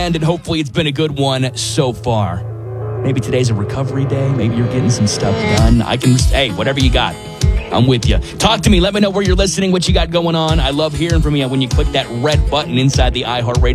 And hopefully it's been a good one so far. Maybe today's a recovery day. Maybe you're getting some stuff done. Hey, whatever you got, I'm with you. Talk to me. Let me know where you're listening, what you got going on. I love hearing from you when you click that red button inside the iHeartRadio